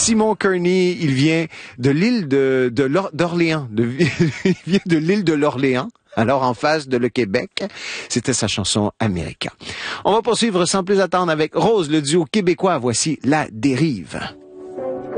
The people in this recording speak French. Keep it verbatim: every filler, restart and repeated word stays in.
Simon Kearney, il vient de l'île de, de l'Or- d'Orléans. De, il vient de l'île de l'Orléans. Alors, en face de le Québec, c'était sa chanson America. On va poursuivre sans plus attendre avec Rose, le duo québécois. Voici La Dérive.